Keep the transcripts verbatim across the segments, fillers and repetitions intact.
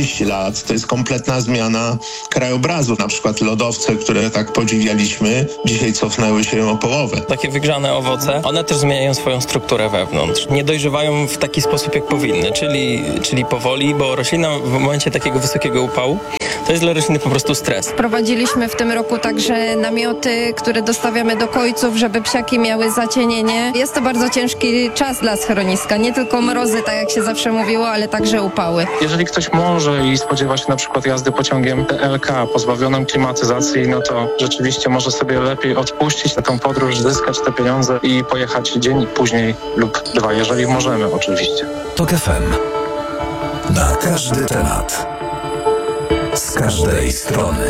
trzydzieści lat. To jest kompletna zmiana krajobrazu. Na przykład lodowce, które tak podziwialiśmy, dzisiaj cofnęły się o połowę. Takie wygrzane owoce, one też zmieniają swoją strukturę wewnątrz. Nie dojrzewają w taki sposób, jak powinny, czyli, czyli powoli, bo roślina w momencie takiego wysokiego upału to jest dla rośliny po prostu stres. Prowadziliśmy w tym roku także namioty, które dostawiamy do kojców, żeby psiaki miały zacienienie. Jest to bardzo ciężki czas dla schroniska. Nie tylko mrozy, tak jak się zawsze mówiło, ale także upały. Jeżeli ktoś może i spodziewa się na przykład jazdy pociągiem T L K pozbawionym klimatyzacji, no to rzeczywiście może sobie lepiej odpuścić na tą podróż, zyskać te pieniądze i pojechać dzień później lub dwa, jeżeli możemy oczywiście. TOK F M. Na każdy temat. Z każdej strony.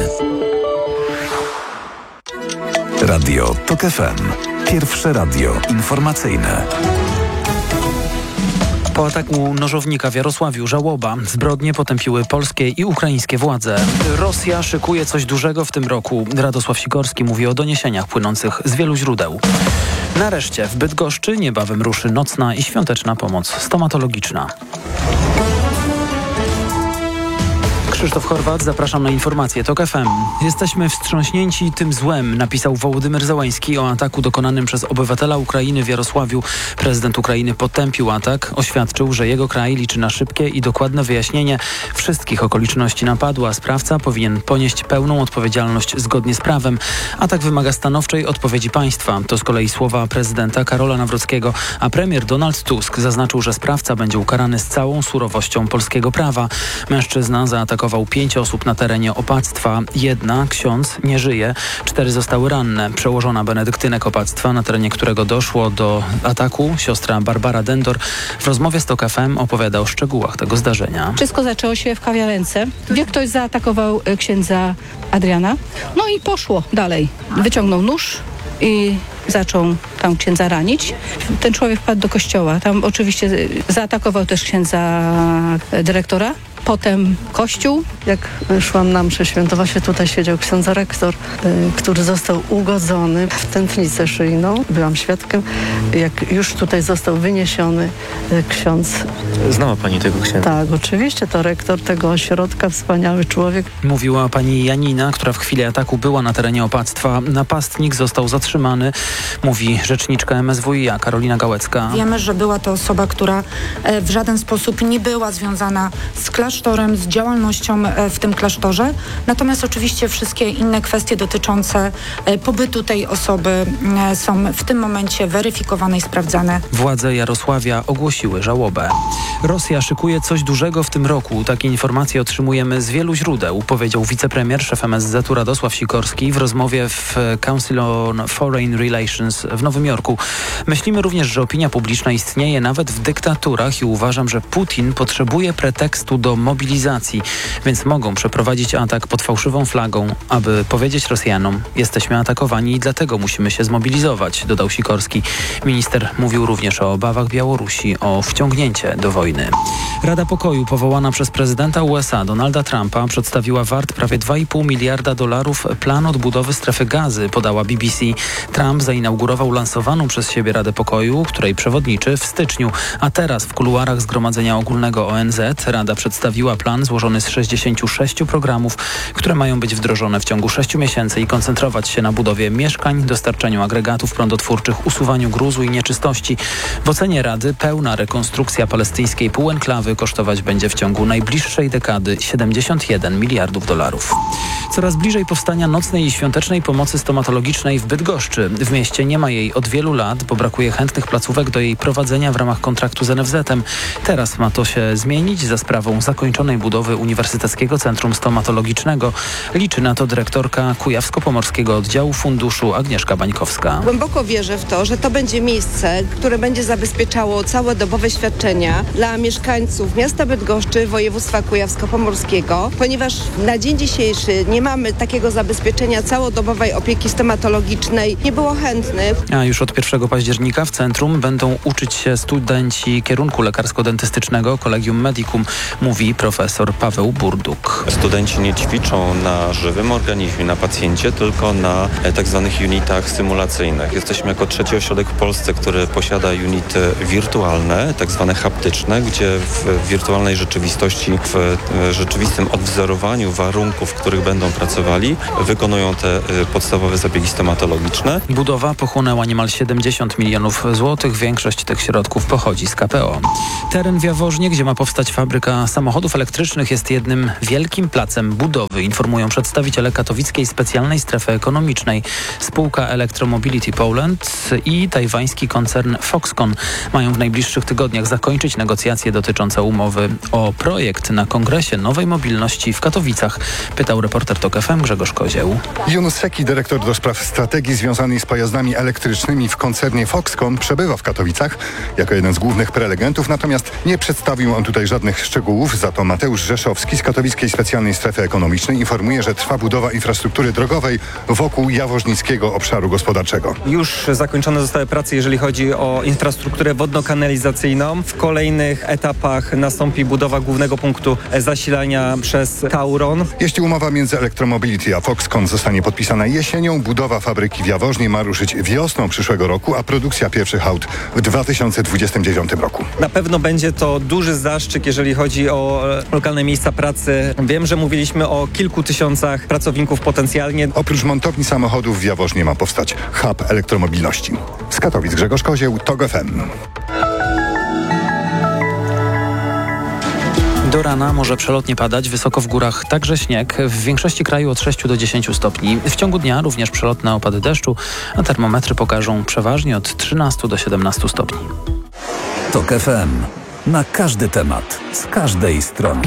Radio TOK F M. Pierwsze radio informacyjne. Po ataku nożownika w Jarosławiu żałoba. Zbrodnie potępiły polskie i ukraińskie władze. Rosja szykuje coś dużego w tym roku. Radosław Sikorski mówi o doniesieniach płynących z wielu źródeł. Nareszcie w Bydgoszczy niebawem ruszy nocna i świąteczna pomoc stomatologiczna. Krzysztof Horwat, zapraszam na informacje TOK F M. Jesteśmy wstrząśnięci tym złem, napisał Wołodymyr Zełański o ataku dokonanym przez obywatela Ukrainy w Jarosławiu. Prezydent Ukrainy potępił atak, oświadczył, że jego kraj liczy na szybkie i dokładne wyjaśnienie wszystkich okoliczności napadu, a sprawca powinien ponieść pełną odpowiedzialność zgodnie z prawem. Atak wymaga stanowczej odpowiedzi państwa. To z kolei słowa prezydenta Karola Nawrockiego, a premier Donald Tusk zaznaczył, że sprawca będzie ukarany z całą surowością polskiego prawa. Mężczyzna zaatakował pięć osób na terenie opactwa. Jedna, ksiądz, nie żyje. Cztery zostały ranne. Przełożona benedyktynek opactwa, na terenie którego doszło do ataku, siostra Barbara Dendor, w rozmowie z TOK F M opowiada o szczegółach tego zdarzenia. Wszystko zaczęło się w kawiarence, gdzie ktoś zaatakował księdza Adriana. No i poszło dalej. Wyciągnął nóż i zaczął tam księdza ranić. Ten człowiek wpadł do kościoła. Tam oczywiście zaatakował też księdza dyrektora. Potem kościół. Jak szłam na mszę świętą, właśnie tutaj siedział ksiądz rektor, y, który został ugodzony w tętnicę szyjną. Byłam świadkiem, jak już tutaj został wyniesiony y, ksiądz. Znała pani tego księdza? Tak, oczywiście, to rektor tego ośrodka, wspaniały człowiek. Mówiła pani Janina, która w chwili ataku była na terenie opactwa. Napastnik został zatrzymany, mówi rzeczniczka M S W i A Karolina Gałecka. Wiemy, że była to osoba, która w żaden sposób nie była związana z klasztorem, z działalnością w tym klasztorze. Natomiast oczywiście wszystkie inne kwestie dotyczące pobytu tej osoby są w tym momencie weryfikowane i sprawdzane. Władze Jarosławia ogłosiły żałobę. Rosja szykuje coś dużego w tym roku. Takie informacje otrzymujemy z wielu źródeł, powiedział wicepremier, szef M S Z-u Radosław Sikorski w rozmowie w Council on Foreign Relations w Nowym Jorku. Myślimy również, że opinia publiczna istnieje nawet w dyktaturach i uważam, że Putin potrzebuje pretekstu do mobilizacji, więc mogą przeprowadzić atak pod fałszywą flagą, aby powiedzieć Rosjanom: jesteśmy atakowani i dlatego musimy się zmobilizować, dodał Sikorski. Minister mówił również o obawach Białorusi o wciągnięcie do wojny. Rada Pokoju powołana przez prezydenta U S A Donalda Trumpa przedstawiła wart prawie dwa i pół miliarda dolarów plan odbudowy strefy Gazy, podała B B C. Trump zainaugurował lansowaną przez siebie Radę Pokoju, której przewodniczy w styczniu, a teraz w kuluarach Zgromadzenia Ogólnego O N Z Rada przedstawiła plan złożony z sześćdziesięciu sześciu programów, które mają być wdrożone w ciągu sześciu miesięcy i koncentrować się na budowie mieszkań, dostarczaniu agregatów prądotwórczych, usuwaniu gruzu i nieczystości. W ocenie Rady pełna rekonstrukcja palestyńskiej półenklawy kosztować będzie w ciągu najbliższej dekady siedemdziesiąt jeden miliardów dolarów. Coraz bliżej powstania nocnej i świątecznej pomocy stomatologicznej w Bydgoszczy. W mieście nie ma jej od wielu lat, bo brakuje chętnych placówek do jej prowadzenia w ramach kontraktu z N F Z-em. Teraz ma to się zmienić za sprawą zakończonej budowy Uniwersyteckiego Centrum Stomatologicznego. Liczy na to dyrektorka Kujawsko-Pomorskiego Oddziału Funduszu Agnieszka Bańkowska. Głęboko wierzę w to, że to będzie miejsce, które będzie zabezpieczało całodobowe świadczenia dla mieszkańców miasta Bydgoszczy, województwa kujawsko-pomorskiego, ponieważ na dzień dzisiejszy nie mamy takiego zabezpieczenia całodobowej opieki stomatologicznej. Nie było chętnych. A już od pierwszego października w centrum będą uczyć się studenci kierunku lekarsko-dentystycznego Collegium Medicum, mówi mówi profesor Paweł Burduk. Studenci nie ćwiczą na żywym organizmie, na pacjencie, tylko na tak zwanych unitach symulacyjnych. Jesteśmy jako trzeci ośrodek w Polsce, który posiada unity wirtualne, tak zwane haptyczne, gdzie w wirtualnej rzeczywistości, w rzeczywistym odwzorowaniu warunków, w których będą pracowali, wykonują te podstawowe zabiegi stomatologiczne. Budowa pochłonęła niemal siedemdziesiąt milionów złotych. Większość tych środków pochodzi z K P O. Teren w Jaworznie, gdzie ma powstać fabryka samochodów elektrycznych, jest jednym wielkim placem budowy, informują przedstawiciele katowickiej specjalnej strefy ekonomicznej. Spółka Electromobility Poland i tajwański koncern Foxconn mają w najbliższych tygodniach zakończyć negocjacje dotyczące umowy o projekt na Kongresie Nowej Mobilności w Katowicach, pytał reporter TOK F M Grzegorz Kozieł. Yunus Seki, dyrektor do spraw strategii związanej z pojazdami elektrycznymi w koncernie Foxconn, przebywa w Katowicach jako jeden z głównych prelegentów, natomiast nie przedstawił on tutaj żadnych szczegółów. Za to Mateusz Rzeszowski z Katowickiej Specjalnej Strefy Ekonomicznej informuje, że trwa budowa infrastruktury drogowej wokół jaworznickiego obszaru gospodarczego. Już zakończone zostały prace, jeżeli chodzi o infrastrukturę wodno-kanalizacyjną. W kolejnych etapach nastąpi budowa głównego punktu zasilania przez Tauron. Jeśli umowa między Electromobility a Foxconn zostanie podpisana jesienią, budowa fabryki w Jaworznie ma ruszyć wiosną przyszłego roku, a produkcja pierwszych aut w dwa tysiące dwudziestym dziewiątym roku. Na pewno będzie to duży zaszczyt, jeżeli chodzi o lokalne miejsca pracy. Wiem, że mówiliśmy o kilku tysiącach pracowników potencjalnie. Oprócz montowni samochodów w Jaworznie ma powstać hub elektromobilności. Z Katowic Grzegorz Kozieł, TOK F M. Do rana może przelotnie padać, wysoko w górach także śnieg, w większości kraju od sześciu do dziesięciu stopni. W ciągu dnia również przelotne opady deszczu, a termometry pokażą przeważnie od trzynastu do siedemnastu stopni. TOK F M. Na każdy temat, z każdej strony.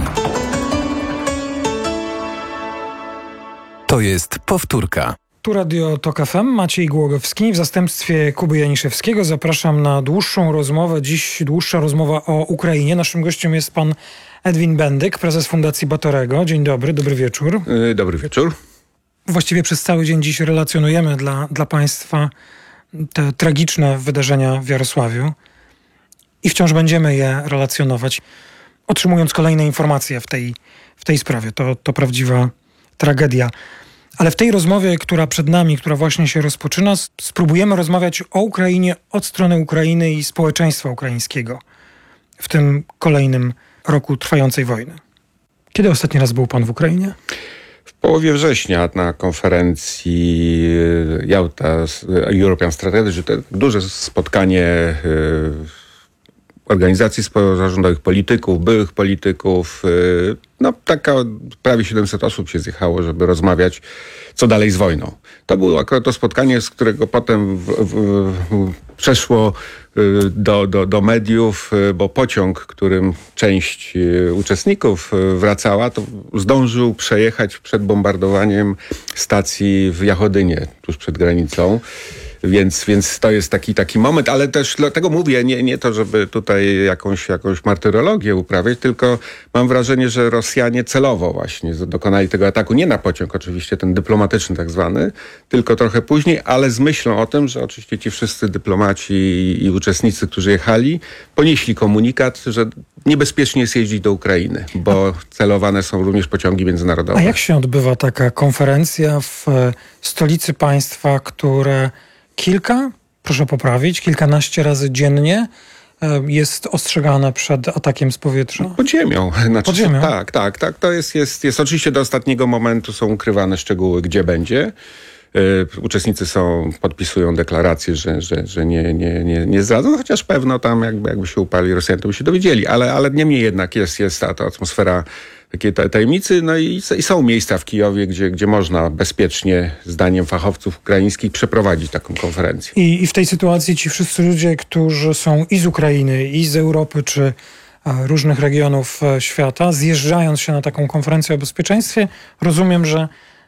To jest powtórka. Tu Radio TOK F M, Maciej Głogowski. W zastępstwie Kuby Janiszewskiego zapraszam na dłuższą rozmowę. Dziś dłuższa rozmowa o Ukrainie. Naszym gościem jest pan Edwin Bendyk, prezes Fundacji Batorego. Dzień dobry, dobry wieczór. Yy, dobry wieczór. Właściwie przez cały dzień dziś relacjonujemy dla, dla państwa te tragiczne wydarzenia w Jarosławiu i wciąż będziemy je relacjonować, otrzymując kolejne informacje w tej, w tej sprawie. To, to prawdziwa tragedia. Ale w tej rozmowie, która przed nami, która właśnie się rozpoczyna, spróbujemy rozmawiać o Ukrainie od strony Ukrainy i społeczeństwa ukraińskiego w tym kolejnym roku trwającej wojny. Kiedy ostatni raz był pan w Ukrainie? W połowie września na konferencji Yalta European Strategy, to duże spotkanie organizacji pozarządowych, polityków, byłych polityków. No taka prawie siedemset osób się zjechało, żeby rozmawiać, co dalej z wojną. To było akurat to spotkanie, z którego potem w, w, w, przeszło do, do, do mediów, bo pociąg, którym część uczestników wracała, to zdążył przejechać przed bombardowaniem stacji w Jachodynie, tuż przed granicą. Więc, więc to jest taki, taki moment, ale też dlatego mówię, nie, nie to, żeby tutaj jakąś, jakąś martyrologię uprawiać, tylko mam wrażenie, że Rosjanie celowo właśnie dokonali tego ataku. Nie na pociąg oczywiście, ten dyplomatyczny tak zwany, tylko trochę później, ale z myślą o tym, że oczywiście ci wszyscy dyplomaci i, i uczestnicy, którzy jechali, ponieśli komunikat, że niebezpiecznie jest jeździć do Ukrainy, bo celowane są również pociągi międzynarodowe. A jak się odbywa taka konferencja w stolicy państwa, które kilka, proszę poprawić, kilkanaście razy dziennie jest ostrzegane przed atakiem z powietrza? Pod ziemią. Znaczy, Pod ziemią? Tak, tak, tak. To jest, jest, jest oczywiście do ostatniego momentu są ukrywane szczegóły, gdzie będzie. Yy, uczestnicy są, podpisują deklaracje, że, że, że nie, nie, nie, nie zdradzą, chociaż pewno tam jakby, jakby się upali Rosjanie, to by się dowiedzieli, ale, ale niemniej jednak jest, jest ta, ta atmosfera takiej tajemnicy, no i, i są miejsca w Kijowie, gdzie, gdzie można bezpiecznie, zdaniem fachowców ukraińskich, przeprowadzić taką konferencję. I, I w tej sytuacji ci wszyscy ludzie, którzy są i z Ukrainy, i z Europy, czy różnych regionów świata, zjeżdżając się na taką konferencję o bezpieczeństwie, rozumiem, że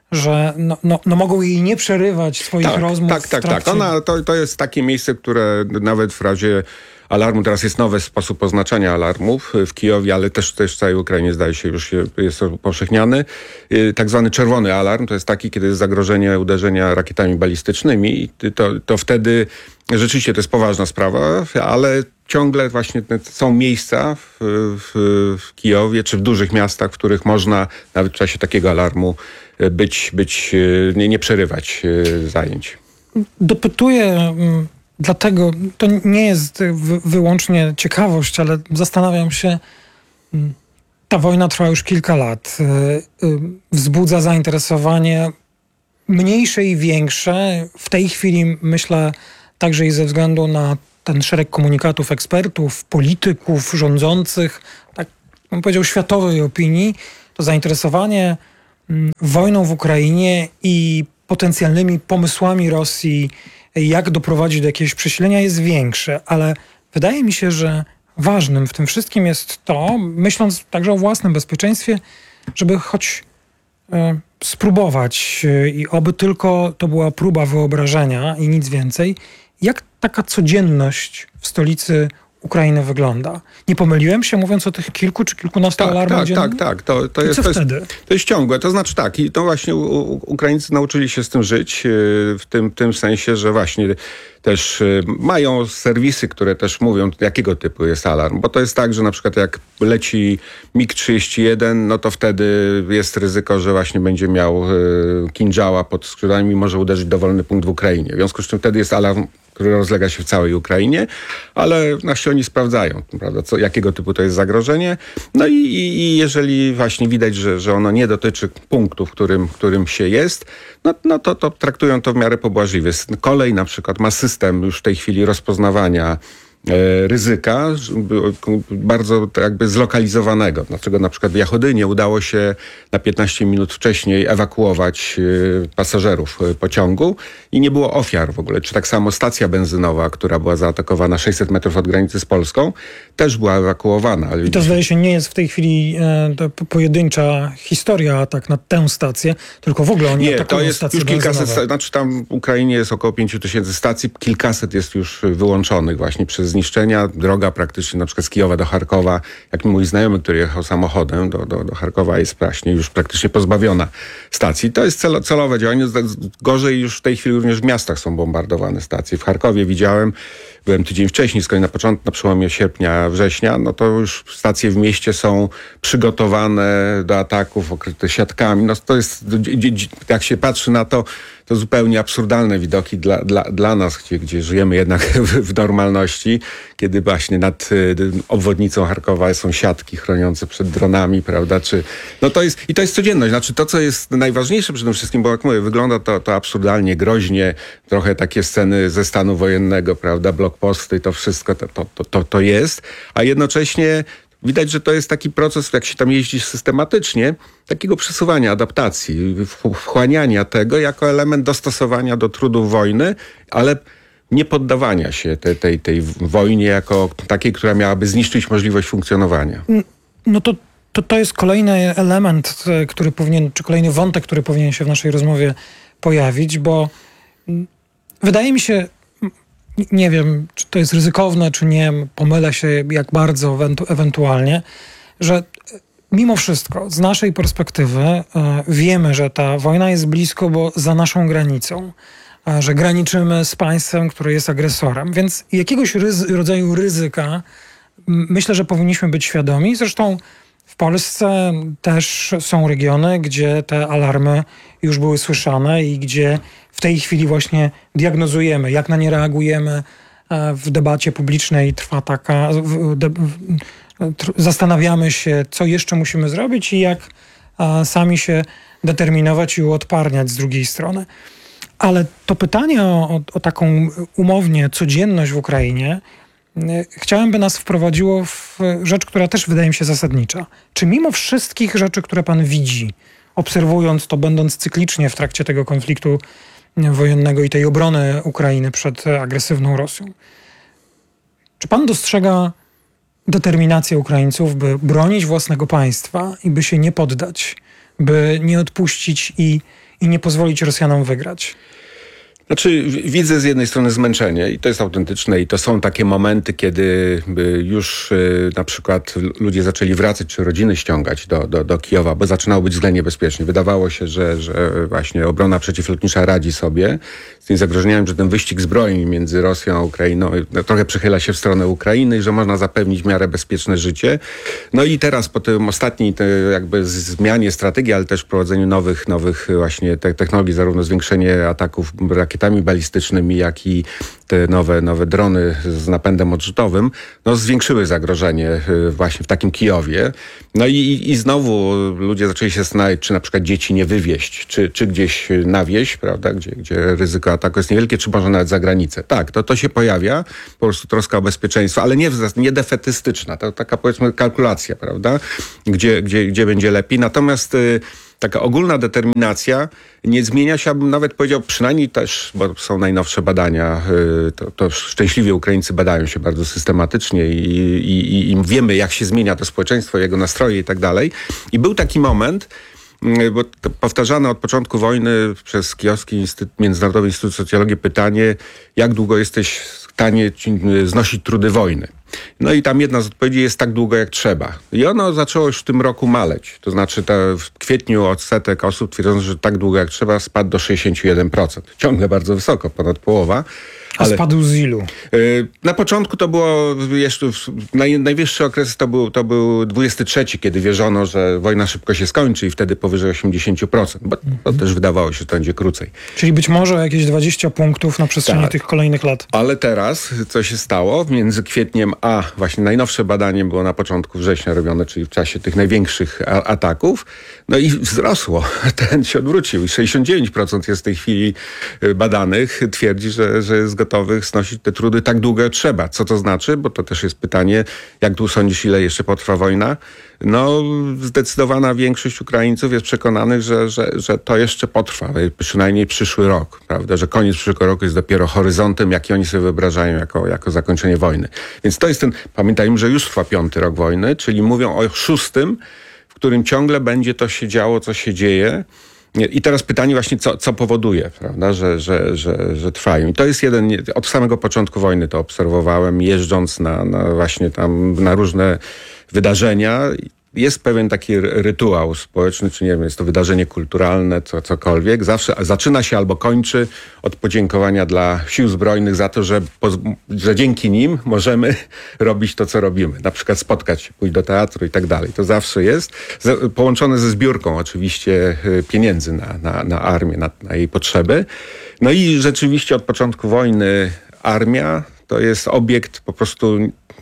że no, no, no mogą jej nie przerywać swoich tak, rozmów. Tak, tak, trakcie... tak. Ona, to, to jest takie miejsce, które nawet w razie alarmu, teraz jest nowy sposób oznaczania alarmów w Kijowie, ale też, też w całej Ukrainie zdaje się już jest upowszechniany. Tak zwany czerwony alarm to jest taki, kiedy jest zagrożenie uderzenia rakietami balistycznymi i to, to wtedy rzeczywiście to jest poważna sprawa, ale ciągle właśnie te, są miejsca w, w, w Kijowie czy w dużych miastach, w których można nawet w czasie takiego alarmu być, być nie, nie przerywać zajęć. Dopytuję dlatego, to nie jest wyłącznie ciekawość, ale zastanawiam się, ta wojna trwa już kilka lat. Wzbudza zainteresowanie mniejsze i większe. W tej chwili myślę także i ze względu na ten szereg komunikatów ekspertów, polityków, rządzących, tak bym powiedział światowej opinii, to zainteresowanie wojną w Ukrainie i potencjalnymi pomysłami Rosji, jak doprowadzić do jakiegoś przesilenia, jest większe, ale wydaje mi się, że ważnym w tym wszystkim jest to, myśląc także o własnym bezpieczeństwie, żeby choć e, spróbować e, i oby tylko to była próba wyobrażenia i nic więcej, jak taka codzienność w stolicy Ukrainy wygląda. Nie pomyliłem się, mówiąc o tych kilku czy kilkunastu tak, alarmach tak, dziennie? Tak, tak, to, to, I jest, co to, jest, wtedy? to jest ciągłe. To znaczy tak, i to właśnie u, u, Ukraińcy nauczyli się z tym żyć, w tym, tym sensie, że właśnie też mają serwisy, które też mówią, jakiego typu jest alarm. Bo to jest tak, że na przykład jak leci mig trzydzieści jeden, no to wtedy jest ryzyko, że właśnie będzie miał Kinżała pod skrzydłami i może uderzyć dowolny punkt w Ukrainie. W związku z czym wtedy jest alarm, który rozlega się w całej Ukrainie, ale nasi oni sprawdzają, prawda, co, jakiego typu to jest zagrożenie. No i, i, i jeżeli właśnie widać, że, że ono nie dotyczy punktu, w którym, w którym się jest, no, no to, to traktują to w miarę pobłażliwie. Kolej na przykład ma system już w tej chwili rozpoznawania ryzyka bardzo jakby zlokalizowanego. Dlaczego na przykład w Jachodynie udało się na piętnaście minut wcześniej ewakuować pasażerów pociągu i nie było ofiar w ogóle. Czy tak samo stacja benzynowa, która była zaatakowana sześćset metrów od granicy z Polską, też była ewakuowana. I to zdaje się nie jest w tej chwili e, pojedyncza historia atak na tę stację, tylko w ogóle oni nie, atakują to jest stacje już kilkaset, benzynowe. znaczy tam w Ukrainie jest około pięciu tysięcy stacji, kilkaset jest już wyłączonych właśnie przez zniszczenia. Droga praktycznie na przykład z Kijowa do Charkowa, jak mój znajomy, który jechał samochodem do, do, do Charkowa, jest właśnie już praktycznie pozbawiona stacji. To jest celo, celowe działanie. Gorzej już w tej chwili również w miastach są bombardowane stacje. W Charkowie widziałem, byłem tydzień wcześniej, z kolei na początku, na przełomie sierpnia, września, no to już stacje w mieście są przygotowane do ataków, okryte siatkami. No to jest, jak się patrzy na to, to zupełnie absurdalne widoki dla, dla, dla nas, gdzie, gdzie żyjemy jednak w, w normalności, kiedy właśnie nad y, obwodnicą Charkowa są siatki chroniące przed dronami, prawda, czy, no to jest, i to jest codzienność, znaczy to, co jest najważniejsze przede wszystkim, bo jak mówię, wygląda to, to absurdalnie, groźnie, trochę takie sceny ze stanu wojennego, prawda, blokposty, to wszystko, to, to, to, to, to jest, a jednocześnie widać, że to jest taki proces, jak się tam jeździ systematycznie, takiego przesuwania, adaptacji, wchłaniania tego jako element dostosowania do trudów wojny, ale nie poddawania się tej, tej, tej wojnie jako takiej, która miałaby zniszczyć możliwość funkcjonowania. No to, to, to jest kolejny element, który powinien, czy kolejny wątek, który powinien się w naszej rozmowie pojawić, bo wydaje mi się, nie wiem, czy to jest ryzykowne, czy nie, pomylę się jak bardzo ewentu- ewentualnie, że mimo wszystko z naszej perspektywy e, wiemy, że ta wojna jest blisko, bo za naszą granicą, e, że graniczymy z państwem, które jest agresorem, więc jakiegoś ryzy- rodzaju ryzyka m, myślę, że powinniśmy być świadomi. Zresztą w Polsce też są regiony, gdzie te alarmy już były słyszane i gdzie w tej chwili właśnie diagnozujemy, jak na nie reagujemy. W debacie publicznej trwa taka... Zastanawiamy się, co jeszcze musimy zrobić i jak sami się determinować i uodparniać z drugiej strony. Ale to pytanie o, o taką umownie codzienność w Ukrainie chciałem, by nas wprowadziło w rzecz, która też wydaje mi się zasadnicza. Czy mimo wszystkich rzeczy, które pan widzi, obserwując to, będąc cyklicznie w trakcie tego konfliktu wojennego i tej obrony Ukrainy przed agresywną Rosją, czy pan dostrzega determinację Ukraińców, by bronić własnego państwa i by się nie poddać, by nie odpuścić i, i nie pozwolić Rosjanom wygrać? Znaczy, widzę z jednej strony zmęczenie i to jest autentyczne i to są takie momenty, kiedy już y, na przykład ludzie zaczęli wracać, czy rodziny ściągać do, do, do Kijowa, bo zaczynało być względnie bezpiecznie. Wydawało się, że, że właśnie obrona przeciwlotnicza radzi sobie z tym zagrożeniem, że ten wyścig zbrojni między Rosją a Ukrainą trochę przychyla się w stronę Ukrainy i że można zapewnić w miarę bezpieczne życie. No i teraz po tym ostatniej te jakby zmianie strategii, ale też wprowadzeniu nowych, nowych właśnie te technologii, zarówno zwiększenie ataków rakietami balistycznymi, jak i te nowe, nowe drony z napędem odrzutowym, no zwiększyły zagrożenie właśnie w takim Kijowie. No i, i znowu ludzie zaczęli się zastanawiać, czy na przykład dzieci nie wywieźć, czy, czy gdzieś na wieś, prawda, gdzie, gdzie ryzyko ataku jest niewielkie, czy może nawet za granicę. Tak, to, to się pojawia, po prostu troska o bezpieczeństwo, ale nie, nie defetystyczna, to taka powiedzmy kalkulacja, prawda, gdzie, gdzie, gdzie będzie lepiej. Natomiast y, taka ogólna determinacja nie zmienia się, abym nawet powiedział, przynajmniej też, bo są najnowsze badania, to, to szczęśliwie Ukraińcy badają się bardzo systematycznie i, i, i wiemy, jak się zmienia to społeczeństwo, jego nastroje i tak dalej. I był taki moment, bo powtarzane od początku wojny przez Kijowski Instytut, Międzynarodowy Instytut Socjologii pytanie, jak długo jesteś w stanie znosić trudy wojny. No i tam jedna z odpowiedzi jest tak długo, jak trzeba. I ono zaczęło już w tym roku maleć. To znaczy ta, w kwietniu odsetek osób twierdzących, że tak długo, jak trzeba, spadł do sześćdziesiąt jeden procent. Ciągle bardzo wysoko, ponad połowa. A ale, spadł z ilu? Y, na początku to było jeszcze, naj, najwyższy okres to był, to był dwudziesty trzeci, kiedy wierzono, że wojna szybko się skończy i wtedy powyżej osiemdziesiąt procent, bo to mhm. też wydawało się, że to będzie krócej. Czyli być może jakieś dwadzieścia punktów na przestrzeni tak. tych kolejnych lat. Ale teraz, co się stało między kwietniem a właśnie najnowsze badanie było na początku września robione, czyli w czasie tych największych a- ataków, no i wzrosło. Ten się odwrócił. sześćdziesiąt dziewięć procent jest w tej chwili badanych, twierdzi, że, że jest gotowych znosić te trudy tak długo jak trzeba. Co to znaczy? Bo to też jest pytanie, jak tu sądzisz, ile jeszcze potrwa wojna? No, zdecydowana większość Ukraińców jest przekonanych, że, że, że to jeszcze potrwa, przynajmniej przyszły rok, prawda? Że koniec przyszłego roku jest dopiero horyzontem, jaki oni sobie wyobrażają jako, jako zakończenie wojny. Więc to jest ten, pamiętajmy, że już trwa piąty rok wojny, czyli mówią o szóstym, w którym ciągle będzie to się działo, co się dzieje. I teraz pytanie właśnie, co, co powoduje, prawda, że, że, że, że trwają. I to jest jeden, od samego początku wojny to obserwowałem, jeżdżąc na, na właśnie tam na różne wydarzenia. Jest pewien taki rytuał społeczny, czy nie wiem, jest to wydarzenie kulturalne, co, cokolwiek. Zawsze zaczyna się albo kończy od podziękowania dla sił zbrojnych za to, że, że dzięki nim możemy robić to, co robimy. Na przykład spotkać się, pójść do teatru i tak dalej. To zawsze jest. Połączone ze zbiórką oczywiście pieniędzy na, na, na armię, na, na jej potrzeby. No i rzeczywiście od początku wojny armia to jest obiekt po prostu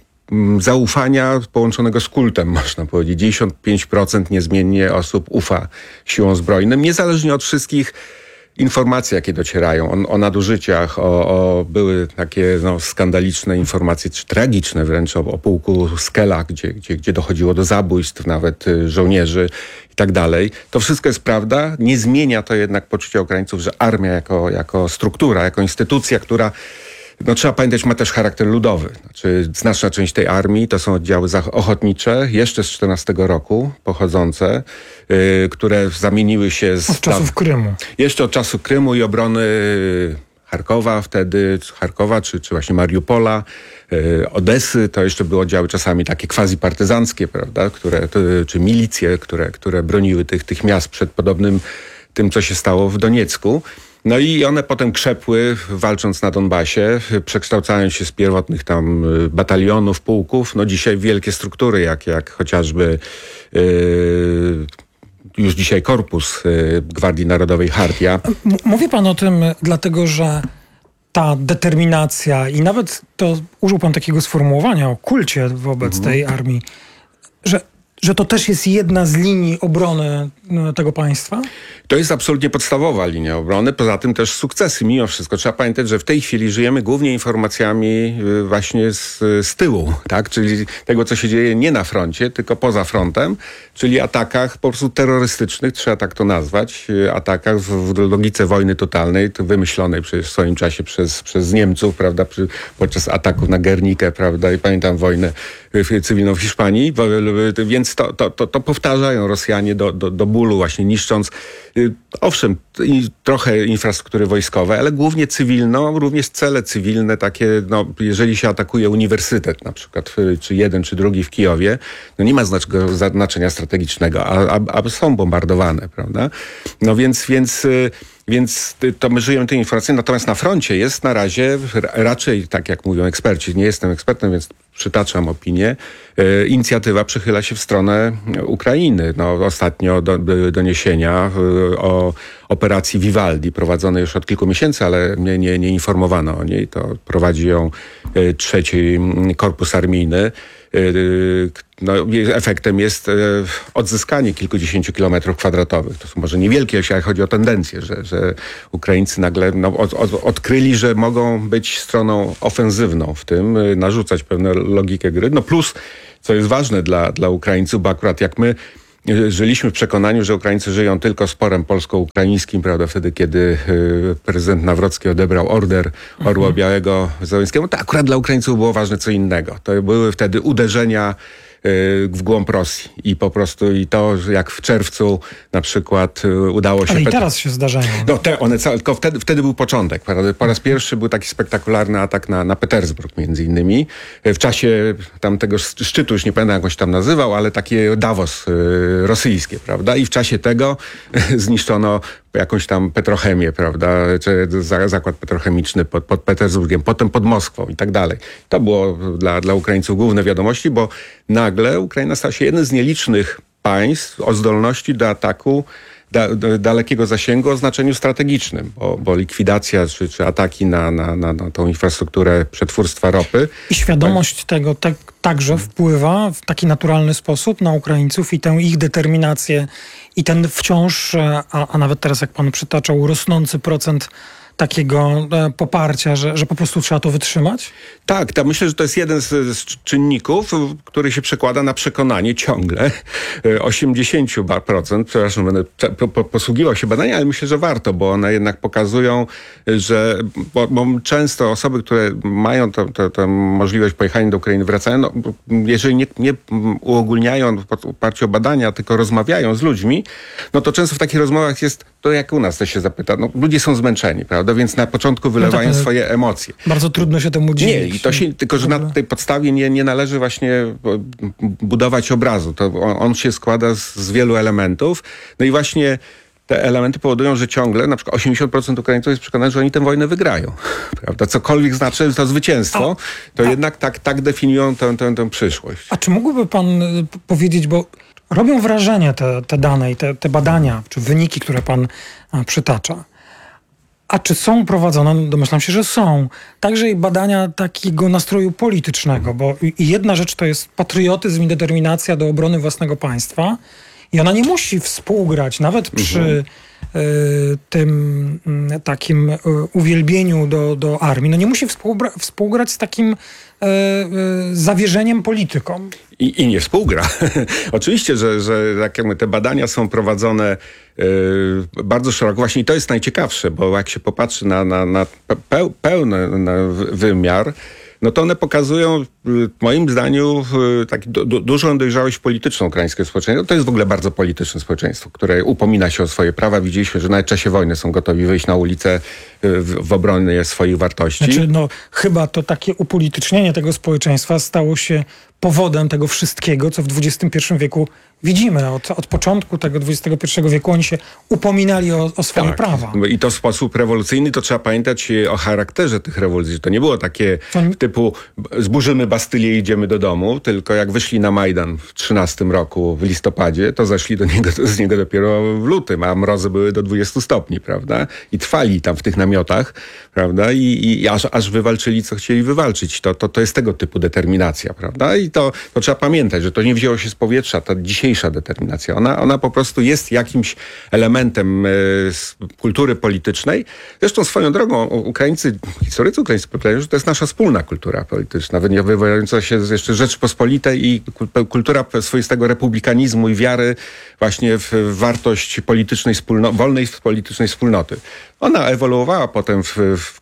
zaufania połączonego z kultem, można powiedzieć. dziewięćdziesiąt pięć procent niezmiennie osób ufa siłom zbrojnym, niezależnie od wszystkich informacji, jakie docierają o, o nadużyciach, o, o były takie no, skandaliczne informacje, czy tragiczne wręcz o, o pułku Skela, gdzie, gdzie, gdzie dochodziło do zabójstw nawet żołnierzy i tak dalej. To wszystko jest prawda. Nie zmienia to jednak poczucia Ukraińców, że armia jako, jako struktura, jako instytucja, która no trzeba pamiętać, ma też charakter ludowy. Znaczy, znaczna część tej armii to są oddziały ochotnicze, jeszcze z czternastego roku pochodzące, yy, które zamieniły się z... Od czasów Krymu. Jeszcze od czasu Krymu i obrony Charkowa wtedy, Charkowa czy, czy właśnie Mariupola, yy, Odesy, to jeszcze były oddziały czasami takie quasi-partyzanckie, prawda, które, to, czy milicje, które, które broniły tych, tych miast przed podobnym tym, co się stało w Doniecku. No i one potem krzepły, walcząc na Donbasie, przekształcając się z pierwotnych tam batalionów, pułków, no dzisiaj wielkie struktury, jak, jak chociażby yy, już dzisiaj korpus yy, Gwardii Narodowej Chartia. Mówi pan o tym dlatego, że ta determinacja i nawet to użył pan takiego sformułowania o kulcie wobec mhm. tej armii, że że to też jest jedna z linii obrony tego państwa? To jest absolutnie podstawowa linia obrony. Poza tym też sukcesy mimo wszystko. Trzeba pamiętać, że w tej chwili żyjemy głównie informacjami właśnie z, z tyłu, tak? Czyli tego, co się dzieje nie na froncie, tylko poza frontem, czyli atakach po prostu terrorystycznych, trzeba tak to nazwać, atakach w, w logice wojny totalnej, to wymyślonej przecież w swoim czasie przez, przez Niemców, prawda, Przy, podczas ataków na Guernikę, prawda, i pamiętam wojnę cywilną w Hiszpanii, więc to, to, to, to powtarzają Rosjanie do, do, do bólu, właśnie niszcząc Owszem, i trochę infrastruktury wojskowej, ale głównie cywilną, również cele cywilne, takie, no, jeżeli się atakuje uniwersytet na przykład, czy jeden, czy drugi w Kijowie, no nie ma znaczenia strategicznego, a, a, a są bombardowane, prawda? No więc, więc, więc to my żyjemy tej informacją, natomiast na froncie jest na razie raczej, tak jak mówią eksperci, nie jestem ekspertem, więc przytaczam opinię, e, inicjatywa przychyla się w stronę Ukrainy. No, ostatnio do, były doniesienia e, o operacji Vivaldi, prowadzonej już od kilku miesięcy, ale mnie nie, nie informowano o niej. To prowadzi ją e, trzeci Korpus Armijny. E, no, efektem jest e, odzyskanie kilkudziesięciu kilometrów kwadratowych. To są może niewielkie, ale chodzi o tendencję, że, że Ukraińcy nagle no, od, od, odkryli, że mogą być stroną ofensywną w tym, e, narzucać pewną logikę gry. No plus, co jest ważne dla, dla Ukraińców, bo akurat jak my żyliśmy w przekonaniu, że Ukraińcy żyją tylko sporem polsko-ukraińskim, prawda, wtedy, kiedy y, prezydent Nawrocki odebrał order Orła mhm. Białego Zełenskiemu, to akurat dla Ukraińców było ważne co innego. To były wtedy uderzenia w głąb Rosji i po prostu i to, jak w czerwcu na przykład udało się... Ale i teraz się zdarzają. No te, one całe, tylko wtedy, wtedy był początek. Po raz pierwszy był taki spektakularny atak na, na Petersburg między innymi. W czasie tamtego szczytu, już nie pamiętam jak on się tam nazywał, ale takie Davos y, rosyjskie, prawda? I w czasie tego zniszczono jakąś tam petrochemię, prawda, czy zakład petrochemiczny pod, pod Petersburgiem, potem pod Moskwą i tak dalej. To było dla, dla Ukraińców główne wiadomości, bo nagle Ukraina stała się jednym z nielicznych państw o zdolności do ataku da, do dalekiego zasięgu o znaczeniu strategicznym, bo, bo likwidacja czy, czy ataki na, na, na, na tą infrastrukturę przetwórstwa ropy. I świadomość tak, tego tak, także wpływa w taki naturalny sposób na Ukraińców i tę ich determinację i ten wciąż, a, a nawet teraz jak pan przytaczał, rosnący procent takiego e, poparcia, że, że po prostu trzeba to wytrzymać? Tak, to myślę, że to jest jeden z, z czynników, który się przekłada na przekonanie ciągle osiemdziesiąt procent, przepraszam, będę po, po, posługiwał się badania, ale myślę, że warto, bo one jednak pokazują, że bo, bo często osoby, które mają tę możliwość pojechania do Ukrainy, wracają, no, jeżeli nie, nie uogólniają w oparciu o badania, tylko rozmawiają z ludźmi, no to często w takich rozmowach jest to, jak u nas to się zapyta, no ludzie są zmęczeni, prawda, więc na początku wylewają no tak, swoje emocje. Bardzo trudno się temu dziwić. Nie, i to się, tylko że na tej podstawie nie, nie należy właśnie budować obrazu. To on, on się składa z, z wielu elementów. No i właśnie te elementy powodują, że ciągle na przykład osiemdziesiąt procent Ukraińców jest przekonanych, że oni tę wojnę wygrają. Prawda? Cokolwiek znaczy to zwycięstwo, to a, jednak tak, tak definiują tę, tę, tę przyszłość. A czy mógłby pan powiedzieć, bo robią wrażenie te, te dane i te, te badania, czy wyniki, które pan a, przytacza. A czy są prowadzone, domyślam się, że są, także i badania takiego nastroju politycznego, bo i jedna rzecz to jest patriotyzm i determinacja do obrony własnego państwa i ona nie musi współgrać, nawet przy mhm. y, tym y, takim y, uwielbieniu do, do armii, no nie musi współgra- współgrać z takim y, y, zawierzeniem politykom. I, I nie współgra. Oczywiście, że, że jak my, te badania są prowadzone yy, bardzo szeroko. Właśnie i to jest najciekawsze, bo jak się popatrzy na, na, na peł, pełny na wymiar, no to one pokazują, moim zdaniem, tak, du, dużą dojrzałość polityczną ukraińskiego społeczeństwa. To jest w ogóle bardzo polityczne społeczeństwo, które upomina się o swoje prawa. Widzieliśmy, że nawet w czasie wojny są gotowi wyjść na ulicę w, w obronie swoich wartości. Znaczy, no, chyba to takie upolitycznienie tego społeczeństwa stało się powodem tego wszystkiego, co w dwudziestym pierwszym wieku widzimy. Od, od początku tego dwudziestego pierwszego wieku oni się upominali o, o swoje tak. prawa. I to w sposób rewolucyjny, to trzeba pamiętać o charakterze tych rewolucji. To nie było takie typu zburzymy Bastylię i idziemy do domu, tylko jak wyszli na Majdan w trzynastym roku, w listopadzie, to zeszli do niego, z niego dopiero w lutym, a mrozy były do dwudziestu stopni, prawda? I trwali tam w tych namiotach, prawda? I, i aż, aż wywalczyli, co chcieli wywalczyć. To, to, to jest tego typu determinacja, prawda? I to, to trzeba pamiętać, że to nie wzięło się z powietrza, ta dzisiejsza determinacja. Ona, ona po prostu jest jakimś elementem e, kultury politycznej. Zresztą swoją drogą Ukraińcy, historycy ukraińscy podkreślają, że to jest nasza wspólna kultura polityczna, wywodząca się z jeszcze Rzeczypospolitej i kultura swoistego republikanizmu i wiary właśnie w wartość politycznej wspólnoty, wolnej politycznej wspólnoty. Ona ewoluowała potem w, w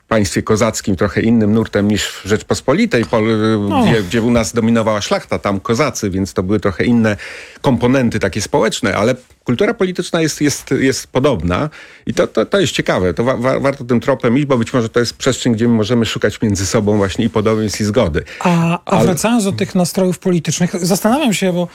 państwie kozackim trochę innym nurtem niż w Rzeczpospolitej, No. gdzie, gdzie u nas dominowała szlachta, tam kozacy, więc to były trochę inne komponenty takie społeczne, ale kultura polityczna jest, jest, jest podobna i to, to, to jest ciekawe. To wa, wa, warto tym tropem iść, bo być może to jest przestrzeń, gdzie my możemy szukać między sobą właśnie i podobieństw i zgody. A, a Ale- wracając do tych nastrojów politycznych, zastanawiam się, bo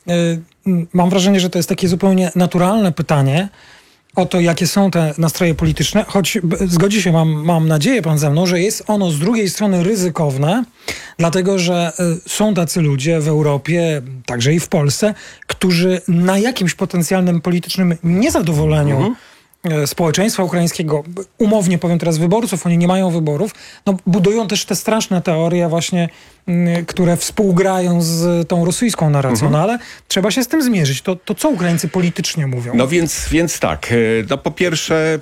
y, mam wrażenie, że to jest takie zupełnie naturalne pytanie o to, jakie są te nastroje polityczne, choć b- zgodzi się, mam, mam nadzieję pan ze mną, że jest ono z drugiej strony ryzykowne, dlatego że y, są tacy ludzie w Europie, także i w Polsce, którzy na jakimś potencjalnym politycznym niezadowoleniu Mhm. e, społeczeństwa ukraińskiego, b- umownie powiem teraz wyborców, oni nie mają wyborów, no budują też te straszne teorie właśnie, mm, które współgrają z tą rosyjską narracją, Mhm. no ale trzeba się z tym zmierzyć. To, to co Ukraińcy politycznie mówią? No więc, więc tak, y, no po pierwsze,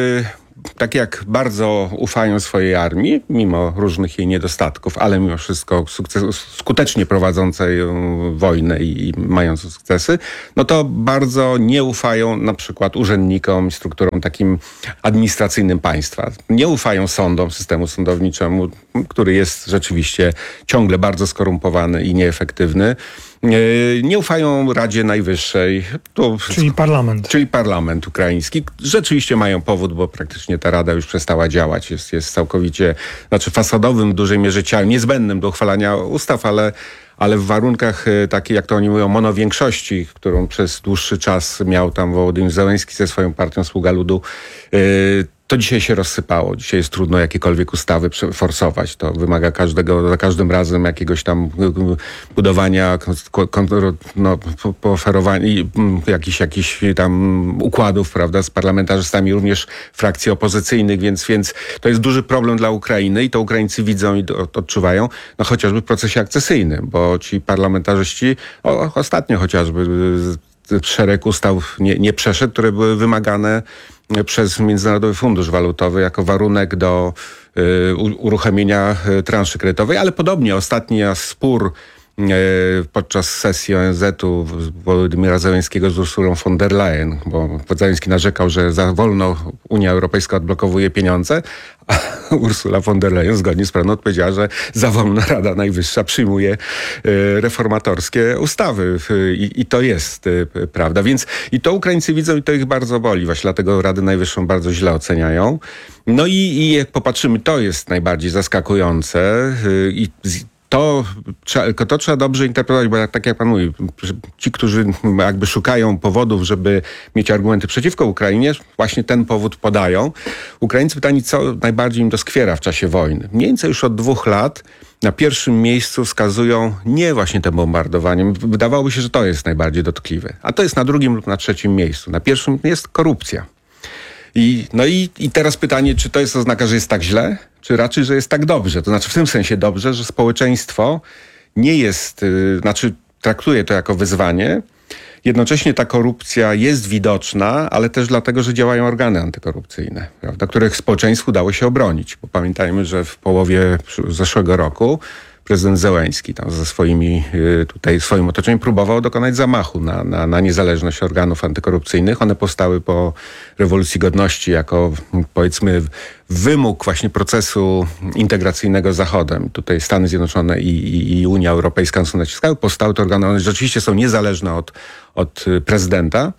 y, tak jak bardzo ufają swojej armii, mimo różnych jej niedostatków, ale mimo wszystko sukces, skutecznie prowadzącej ją wojnę i, i mając sukcesy, no to bardzo nie ufają na przykład urzędnikom, strukturom takim administracyjnym państwa. Nie ufają sądom, systemu sądowniczemu, który jest rzeczywiście ciągle bardzo skorumpowany i nieefektywny. Nie, nie ufają Radzie Najwyższej. To, Czyli parlament. Czyli parlament ukraiński. Rzeczywiście mają powód, bo praktycznie ta rada już przestała działać. Jest, jest całkowicie, znaczy fasadowym w dużej mierze ciałem, niezbędnym do uchwalania ustaw, ale, ale w warunkach e, takiej, jak to oni mówią, monowiększości, którą przez dłuższy czas miał tam Wołodymyr Zełenski ze swoją partią Sługa Ludu, e, to dzisiaj się rozsypało. Dzisiaj jest trudno jakiekolwiek ustawy prze- forsować. To wymaga każdego, za każdym razem jakiegoś tam y, budowania, kon- kon- no, po- pooferowania i mm, jakichś, jakichś tam układów, prawda, z parlamentarzystami również frakcji opozycyjnych, więc, więc to jest duży problem dla Ukrainy i to Ukraińcy widzą i do, odczuwają, no chociażby w procesie akcesyjnym, bo ci parlamentarzyści, o, ostatnio chociażby y, szereg ustaw nie, nie przeszedł, które były wymagane przez Międzynarodowy Fundusz Walutowy jako warunek do y, u- uruchomienia y, transzy kredytowej, ale podobnie ostatni spór y, podczas sesji O N Z-u Wołodymyra Zełenskiego z Ursulą von der Leyen, bo Zełenski narzekał, że za wolno Unia Europejska odblokowuje pieniądze, a Ursula von der Leyen zgodnie z prawem odpowiedziała, że za wolno Rada Najwyższa przyjmuje y, reformatorskie ustawy y, i, i to jest y, prawda. Więc i to Ukraińcy widzą i to ich bardzo boli. Właśnie dlatego Radę Najwyższą bardzo źle oceniają. No i, i jak popatrzymy, to jest najbardziej zaskakujące y, i z, To trzeba, tylko to trzeba dobrze interpretować, bo jak, tak jak pan mówi, że ci, którzy jakby szukają powodów, żeby mieć argumenty przeciwko Ukrainie, właśnie ten powód podają. Ukraińcy pytani, co najbardziej im doskwiera w czasie wojny. Mniej więcej już od dwóch lat na pierwszym miejscu wskazują nie właśnie te bombardowanie. Wydawałoby się, że to jest najbardziej dotkliwe. A to jest na drugim lub na trzecim miejscu. Na pierwszym jest korupcja. I, no i, i teraz pytanie, czy to jest oznaka, że jest tak źle, czy raczej, że jest tak dobrze? To znaczy w tym sensie dobrze, że społeczeństwo nie jest, yy, znaczy traktuje to jako wyzwanie. Jednocześnie ta korupcja jest widoczna, ale też dlatego, że działają organy antykorupcyjne, prawda, których społeczeństwu udało się obronić. Bo pamiętajmy, że w połowie zeszłego roku prezydent Zełenski tam ze swoimi y, tutaj swoim otoczeniem próbował dokonać zamachu na, na, na niezależność organów antykorupcyjnych. One powstały po rewolucji godności jako, powiedzmy, wymóg właśnie procesu integracyjnego z Zachodem. Tutaj Stany Zjednoczone i, i, i Unia Europejska są naciskały. Powstały te organy, one rzeczywiście są niezależne od, od prezydenta.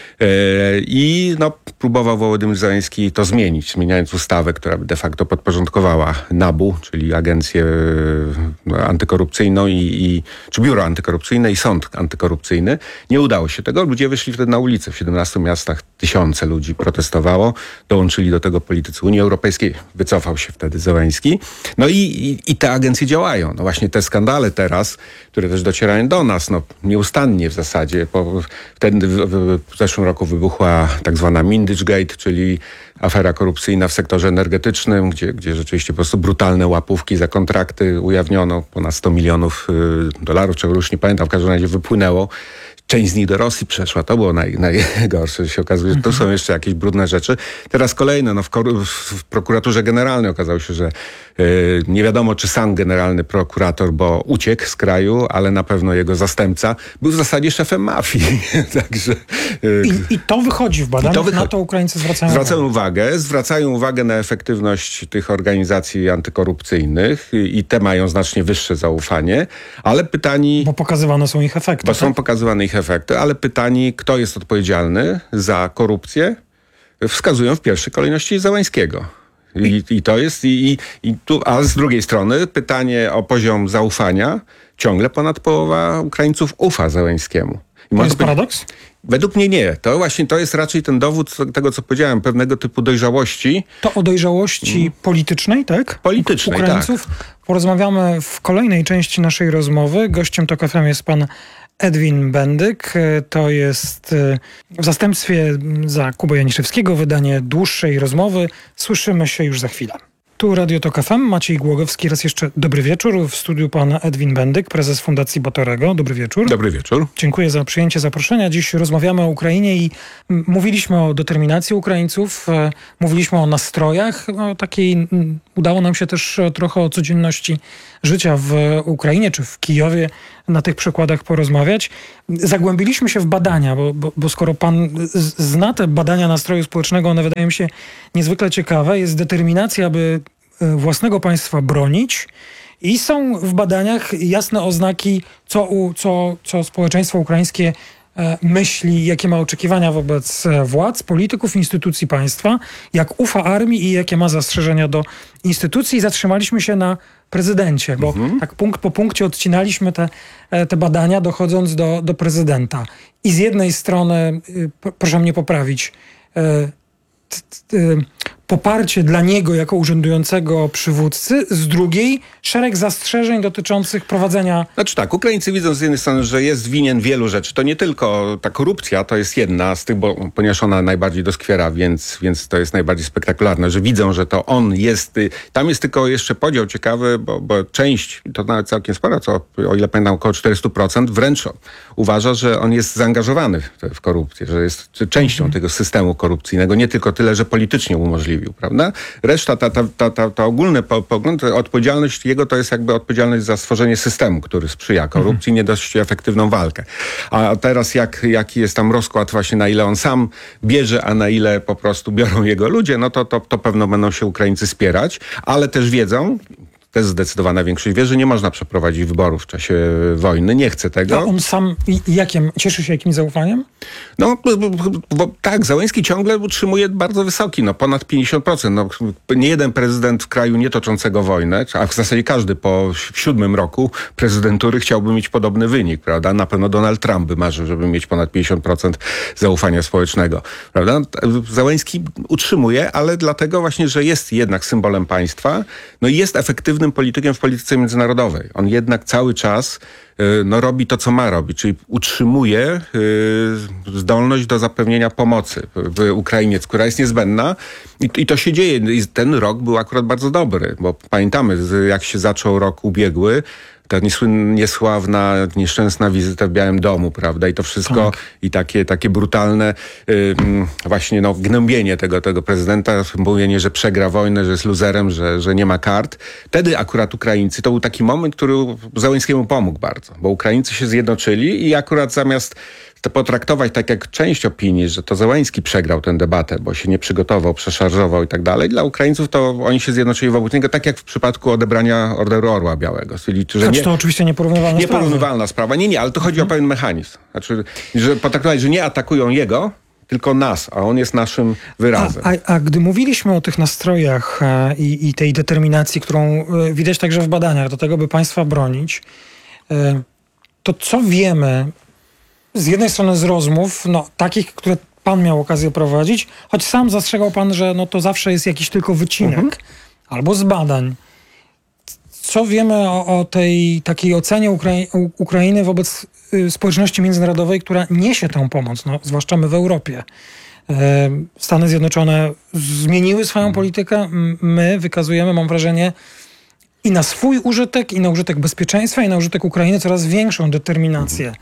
I no, próbował Wołodymyr Zełenski to zmienić, zmieniając ustawę, która by de facto podporządkowała NABU, czyli agencję no, antykorupcyjną i, i, czy biuro antykorupcyjne i sąd antykorupcyjny. Nie udało się tego. Ludzie wyszli wtedy na ulicę. W siedemnastu miastach tysiące ludzi protestowało. Dołączyli do tego politycy Unii Europejskiej. Wycofał się wtedy Zełenski. No i, i, i te agencje działają. No właśnie te skandale teraz, które też docierają do nas, no nieustannie w zasadzie. Po, wtedy w, w, w zeszłym roku wybuchła tak zwana Mindyczgate, czyli afera korupcyjna w sektorze energetycznym, gdzie, gdzie rzeczywiście po prostu brutalne łapówki za kontrakty ujawniono. Ponad sto milionów y, dolarów, czego już nie pamiętam, w każdym razie wypłynęło. Część z nich do Rosji przeszła. To było naj, najgorsze. Się okazuje, że to są jeszcze jakieś brudne rzeczy. Teraz kolejne. No w, kor- w prokuraturze generalnej okazało się, że yy, nie wiadomo, czy sam generalny prokurator, bo uciekł z kraju, ale na pewno jego zastępca był w zasadzie szefem mafii. Także, yy, I, I to wychodzi w badaniach, to wychodzi. Na to Ukraińcy zwracają, zwracają uwagę. uwagę. Zwracają uwagę na efektywność tych organizacji antykorupcyjnych i te mają znacznie wyższe zaufanie, ale pytani... Bo pokazywane są ich efekty. Bo tak? są pokazywane ich efekty, ale pytani, kto jest odpowiedzialny za korupcję, wskazują w pierwszej kolejności Zełańskiego. I, i to jest, i, i, i tu, a z drugiej strony pytanie o poziom zaufania. Ciągle ponad połowa Ukraińców ufa Zełańskiemu. I to jest paradoks? Według mnie nie. To właśnie to jest raczej ten dowód tego, co powiedziałem, pewnego typu dojrzałości. To o dojrzałości mm. politycznej, tak? Politycznej, Ukraińców. tak. Porozmawiamy w kolejnej części naszej rozmowy. Gościem Tok F M jest pan Edwin Bendyk. To jest w zastępstwie za Kubę Janiszewskiego wydanie dłuższej rozmowy. Słyszymy się już za chwilę. Tu Radio Tok F M, Maciej Głogowski. Raz jeszcze dobry wieczór. W studiu pan Edwin Bendyk, prezes Fundacji Batorego. Dobry wieczór. Dobry wieczór. Dziękuję za przyjęcie zaproszenia. Dziś rozmawiamy o Ukrainie i mówiliśmy o determinacji Ukraińców, mówiliśmy o nastrojach. No, takiej, udało nam się też trochę o codzienności życia w Ukrainie czy w Kijowie na tych przykładach porozmawiać. Zagłębiliśmy się w badania, bo, bo, bo skoro pan zna te badania nastroju społecznego, one wydają mi się niezwykle ciekawe. Jest determinacja, aby własnego państwa bronić i są w badaniach jasne oznaki, co, u, co, co społeczeństwo ukraińskie myśli, jakie ma oczekiwania wobec władz, polityków, instytucji państwa, jak ufa armii i jakie ma zastrzeżenia do instytucji. Zatrzymaliśmy się na prezydencie, bo mhm. tak punkt po punkcie odcinaliśmy te, te badania, dochodząc do, do prezydenta. I z jednej strony, proszę mnie poprawić, t, t, poparcie dla niego jako urzędującego przywódcy, z drugiej szereg zastrzeżeń dotyczących prowadzenia... Znaczy tak, Ukraińcy widzą z jednej strony, że jest winien wielu rzeczy. To nie tylko ta korupcja, to jest jedna z tych, bo, ponieważ ona najbardziej doskwiera, więc, więc to jest najbardziej spektakularne, że widzą, że to on jest... Tam jest tylko jeszcze podział ciekawy, bo, bo część, to nawet całkiem spora, co o ile pamiętam około czterysta procent, wręcz uważa, że on jest zaangażowany w, w korupcję, że jest częścią tego systemu korupcyjnego, nie tylko tyle, że politycznie umożliwił. Prawda? Reszta, ta, ta, ta, ta, ta ogólny pogląd, odpowiedzialność jego to jest jakby odpowiedzialność za stworzenie systemu, który sprzyja korupcji, mhm. nie dość efektywną walkę. A teraz jak, jaki jest tam rozkład właśnie, na ile on sam bierze, a na ile po prostu biorą jego ludzie, no to, to, to pewno będą się Ukraińcy spierać, ale też wiedzą, też zdecydowana większość wie, że nie można przeprowadzić wyborów w czasie wojny. Nie chce tego. A on sam jakim, cieszy się jakimś zaufaniem? No, bo, bo tak, Zełański ciągle utrzymuje bardzo wysoki, no ponad pięćdziesiąt procent. No, nie jeden prezydent w kraju nie toczącego wojnę, a w zasadzie każdy po siódmym roku prezydentury chciałby mieć podobny wynik, prawda? Na pewno Donald Trump by marzył, żeby mieć ponad pięćdziesiąt procent zaufania społecznego, prawda? Zełański utrzymuje, ale dlatego właśnie, że jest jednak symbolem państwa, no i jest efektywny politykiem w polityce międzynarodowej. On jednak cały czas no, robi to, co ma robić, czyli utrzymuje y, zdolność do zapewnienia pomocy w Ukrainie, która jest niezbędna i, i to się dzieje. I ten rok był akurat bardzo dobry, bo pamiętamy, jak się zaczął rok ubiegły, ta niesławna, nieszczęsna wizyta w Białym Domu, prawda? I to wszystko, tak. i takie, takie brutalne y, właśnie no, gnębienie tego, tego prezydenta, mówienie, że przegra wojnę, że jest luzerem, że, że nie ma kart. Wtedy akurat Ukraińcy, to był taki moment, który Zełańskiemu pomógł bardzo, bo Ukraińcy się zjednoczyli i akurat zamiast to potraktować tak jak część opinii, że to Zełański przegrał tę debatę, bo się nie przygotował, przeszarżował i tak dalej. Dla Ukraińców to oni się zjednoczyli wobec niego, tak jak w przypadku odebrania Orderu Orła Białego. Czyli, że znaczy, nie, to oczywiście nieporównywalna sprawa. Nieporównywalna sprawa. Nie, nie, ale to chodzi mhm. o pewien mechanizm. Znaczy, że potraktować, że nie atakują jego, tylko nas, a on jest naszym wyrazem. A, a, a gdy mówiliśmy o tych nastrojach e, i, i tej determinacji, którą e, widać także w badaniach do tego, by państwa bronić, e, to co wiemy z jednej strony z rozmów, no takich, które pan miał okazję prowadzić, choć sam zastrzegał pan, że no to zawsze jest jakiś tylko wycinek, mhm. albo z badań. Co wiemy o, o tej takiej ocenie Ukrai- Ukrainy wobec y, społeczności międzynarodowej, która niesie tę pomoc, no, zwłaszcza my w Europie. Y, Stany Zjednoczone zmieniły swoją mhm. politykę. My wykazujemy, mam wrażenie, i na swój użytek, i na użytek bezpieczeństwa, i na użytek Ukrainy coraz większą determinację.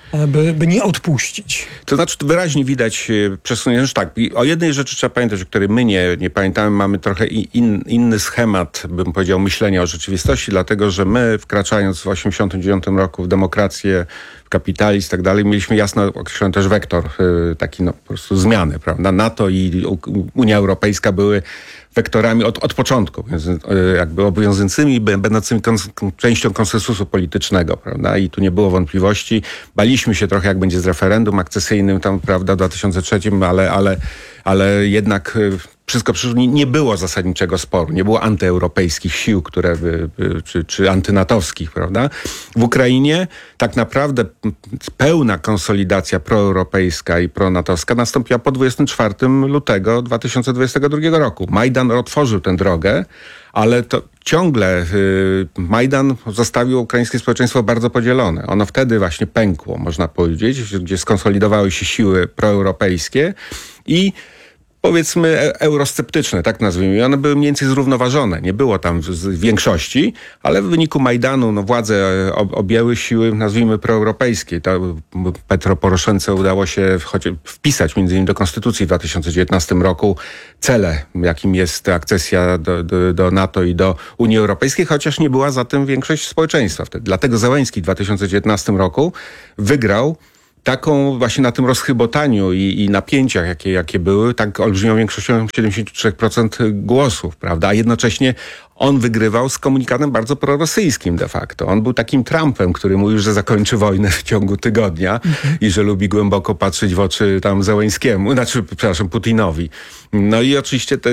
by, by nie odpuścić. To znaczy wyraźnie widać przesunięcie, że tak, o jednej rzeczy trzeba pamiętać, o której my nie, nie pamiętamy, mamy trochę in, inny schemat, bym powiedział, myślenia o rzeczywistości, dlatego, że my wkraczając w osiemdziesiątym dziewiątym roku w demokrację, w kapitalizm i tak dalej, mieliśmy jasno określony też wektor taki no po prostu zmiany, prawda? NATO i Unia Europejska były wektorami od, od początku, więc jakby obowiązującymi, będącymi kons- częścią konsensusu politycznego, prawda? I tu nie było wątpliwości. Baliśmy się trochę, jak będzie z referendum akcesyjnym tam, prawda, w dwa tysiące trzecim, ale, ale, ale jednak wszystko przyszło, nie, nie było zasadniczego sporu, nie było antyeuropejskich sił, które by, by, czy, czy antynatowskich, prawda? W Ukrainie tak naprawdę pełna konsolidacja proeuropejska i pronatowska nastąpiła po dwudziestego czwartego lutego dwa tysiące dwudziestego drugiego roku. Majdan otworzył tę drogę, ale to ciągle y, Majdan zostawił ukraińskie społeczeństwo bardzo podzielone. Ono wtedy właśnie pękło, można powiedzieć, gdzie skonsolidowały się siły proeuropejskie i powiedzmy eurosceptyczne, tak nazwijmy. I one były mniej więcej zrównoważone. Nie było tam większości, ale w wyniku Majdanu no, władze objęły siły, nazwijmy, proeuropejskie. To Petro Poroszence udało się wpisać między innymi do Konstytucji w dwa tysiące dziewiętnastym roku cele, jakim jest akcesja do, do, do NATO i do Unii Europejskiej, chociaż nie była za tym większość społeczeństwa wtedy. Dlatego Zełenski w dwa tysiące dziewiętnastym roku wygrał taką właśnie na tym rozchybotaniu i, i napięciach, jakie, jakie były, tak olbrzymią większością siedemdziesiąt trzy procent głosów, prawda? A jednocześnie on wygrywał z komunikatem bardzo prorosyjskim de facto. On był takim Trumpem, który mówił, że zakończy wojnę w ciągu tygodnia mhm. i że lubi głęboko patrzeć w oczy tam Zełenskiemu, znaczy, przepraszam, Putinowi. No i oczywiście te,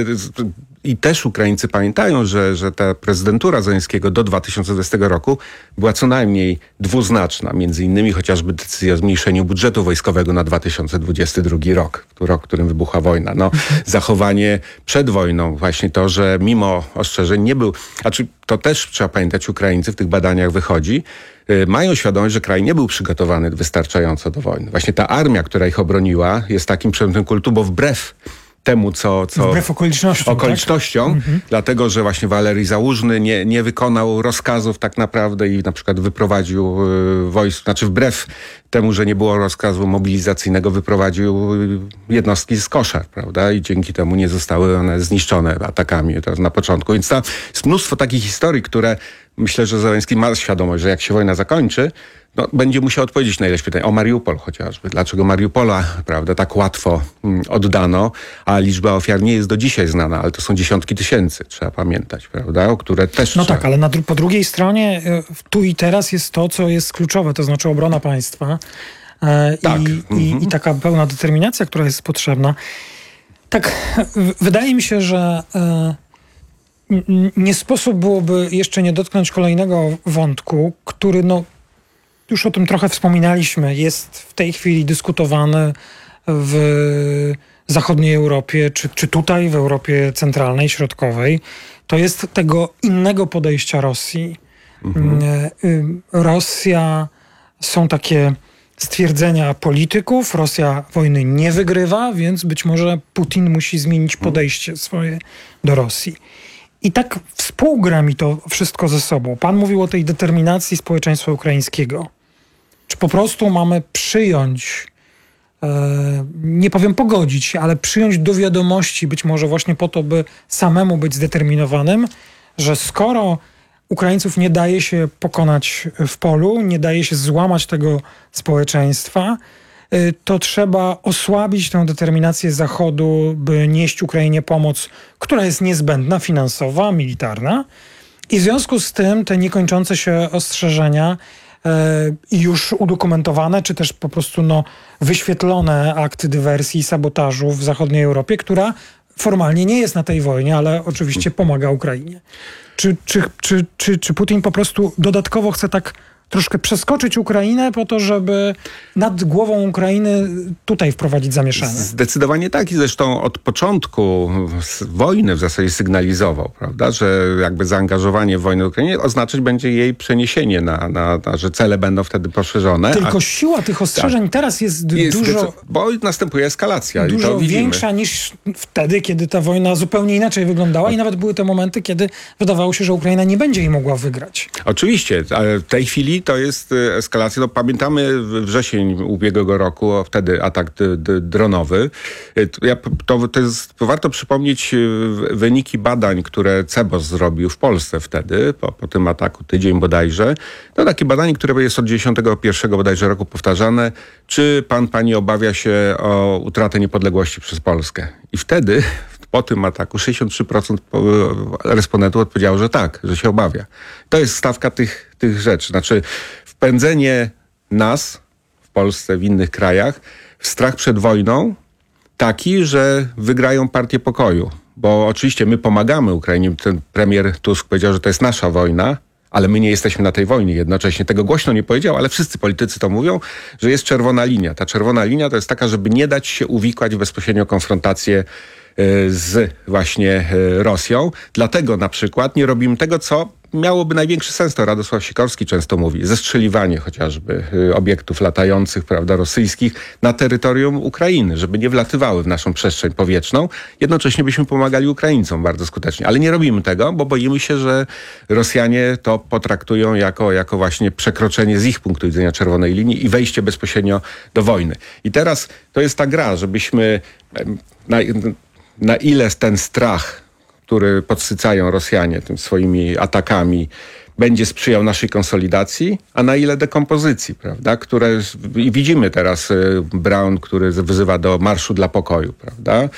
i też Ukraińcy pamiętają, że, że ta prezydentura Zełenskiego do dwa tysiące dwudziestego roku była co najmniej dwuznaczna. Między innymi chociażby decyzja o zmniejszeniu budżetu wojskowego na dwa tysiące dwudziesty drugi rok, rok, w którym wybucha wojna. No, zachowanie przed wojną, właśnie to, że mimo ostrzeżeń nie był, znaczy to też trzeba pamiętać, Ukraińcy w tych badaniach wychodzi, yy, mają świadomość, że kraj nie był przygotowany wystarczająco do wojny. Właśnie ta armia, która ich obroniła, jest takim przedmiotem kultu, bo wbrew temu, co... co wbrew okolicznościom. Okolicznościom, tak? mhm. dlatego, że właśnie Walerii Załużny nie, nie wykonał rozkazów tak naprawdę i na przykład wyprowadził y, wojsk, znaczy wbrew temu, że nie było rozkazu mobilizacyjnego, wyprowadził y, jednostki z koszar, prawda? I dzięki temu nie zostały one zniszczone atakami teraz na początku. Więc tam jest mnóstwo takich historii, które myślę, że Zełenski ma świadomość, że jak się wojna zakończy, no, będzie musiał odpowiedzieć na ileś pytań. O Mariupol chociażby. Dlaczego Mariupola, prawda, tak łatwo mm, oddano, a liczba ofiar nie jest do dzisiaj znana, ale to są dziesiątki tysięcy, trzeba pamiętać, prawda, o które też No trzeba... tak, ale na dru- po drugiej stronie tu i teraz jest to, co jest kluczowe, to znaczy obrona państwa e, tak. i, mhm. i, i taka pełna determinacja, która jest potrzebna. Tak, w- wydaje mi się, że e, n- nie sposób byłoby jeszcze nie dotknąć kolejnego wątku, który no już o tym trochę wspominaliśmy, jest w tej chwili dyskutowany w zachodniej Europie, czy, czy tutaj w Europie centralnej, środkowej. To jest tego innego podejścia Rosji. Mhm. Rosja, są takie stwierdzenia polityków, Rosja wojny nie wygrywa, więc być może Putin musi zmienić podejście swoje do Rosji. I tak współgra mi to wszystko ze sobą. Pan mówił o tej determinacji społeczeństwa ukraińskiego. Czy po prostu mamy przyjąć, e, nie powiem pogodzić się, ale przyjąć do wiadomości, być może właśnie po to, by samemu być zdeterminowanym, że skoro Ukraińców nie daje się pokonać w polu, nie daje się złamać tego społeczeństwa, e, to trzeba osłabić tę determinację Zachodu, by nieść Ukrainie pomoc, która jest niezbędna, finansowa, militarna. I w związku z tym te niekończące się ostrzeżenia i już udokumentowane, czy też po prostu no, wyświetlone akty dywersji i sabotażu w zachodniej Europie, która formalnie nie jest na tej wojnie, ale oczywiście pomaga Ukrainie. Czy, czy, czy, czy, czy Putin po prostu dodatkowo chce tak troszkę przeskoczyć Ukrainę po to, żeby nad głową Ukrainy tutaj wprowadzić zamieszanie? Zdecydowanie tak i zresztą od początku wojny w zasadzie sygnalizował, prawda, że jakby zaangażowanie w wojnę w Ukrainie oznaczać będzie jej przeniesienie na, na, na że cele będą wtedy poszerzone. Tylko a... siła tych ostrzeżeń tak. teraz jest, jest dużo... Decy... Bo następuje eskalacja. Dużo i to widzimy. większa niż wtedy, kiedy ta wojna zupełnie inaczej wyglądała i nawet były te momenty, kiedy wydawało się, że Ukraina nie będzie jej mogła wygrać. Oczywiście, ale w tej chwili I to jest eskalacja. No, pamiętamy wrzesień ubiegłego roku, wtedy atak d- d- dronowy. Ja, to, to jest, warto przypomnieć wyniki badań, które CEBOS zrobił w Polsce wtedy, po, po tym ataku, tydzień bodajże. To takie badanie, które jest od dziewięćdziesiątego pierwszego bodajże roku powtarzane. Czy pan, pani obawia się o utratę niepodległości przez Polskę? I wtedy, po tym ataku, sześćdziesiąt trzy procent respondentów odpowiedziało, że tak, że się obawia. To jest stawka tych, tych rzeczy. Znaczy wpędzenie nas w Polsce, w innych krajach, w strach przed wojną taki, że wygrają partię pokoju. Bo oczywiście my pomagamy Ukrainie. Ten premier Tusk powiedział, że to jest nasza wojna, ale my nie jesteśmy na tej wojnie. Jednocześnie tego głośno nie powiedział, ale wszyscy politycy to mówią, że jest czerwona linia. Ta czerwona linia to jest taka, żeby nie dać się uwikłać w bezpośrednią konfrontację z właśnie Rosją. Dlatego na przykład nie robimy tego, co miałoby największy sens, to Radosław Sikorski często mówi, zestrzeliwanie chociażby obiektów latających, prawda, rosyjskich na terytorium Ukrainy, żeby nie wlatywały w naszą przestrzeń powietrzną. Jednocześnie byśmy pomagali Ukraińcom bardzo skutecznie. Ale nie robimy tego, bo boimy się, że Rosjanie to potraktują jako, jako właśnie przekroczenie z ich punktu widzenia czerwonej linii i wejście bezpośrednio do wojny. I teraz to jest ta gra, żebyśmy na, na ile ten strach, który podsycają Rosjanie tym swoimi atakami, będzie sprzyjał naszej konsolidacji, a na ile dekompozycji, prawda? Które i widzimy teraz Brown, który wzywa do marszu dla pokoju, prawda?